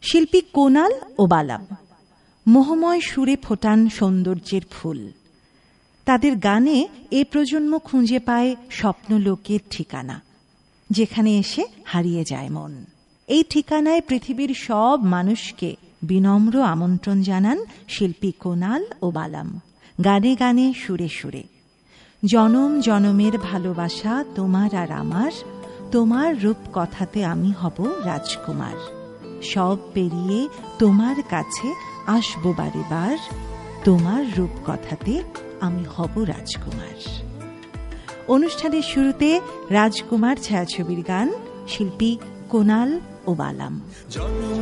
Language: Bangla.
শিল্পী কোনাল ও বালাম মোহময় সুরে ফোটান সৌন্দর্যের ফুল। তাদের গানে এ প্রজন্ম খুঁজে পায় স্বপ্নলোকের ঠিকানা, যেখানে এসে হারিয়ে যায় মন। এই ঠিকানায় পৃথিবীর সব মানুষকে বিনম্র আমন্ত্রণ জানান শিল্পী কোনাল ও বালাম, গানে গানে সুরে সুরে। জনম জনমের ভালোবাসা তোমার আর আমার, তোমার রূপ কথাতে আমি হব রাজকুমার। সব পেরিয়ে তোমার কাছে আসবো বারে বার, তোমার রূপ কথাতে আমি হব রাজকুমার। অনুষ্ঠানের শুরুতে রাজকুমার ছায়াছবির গান, শিল্পী কোনাল ও বালাম।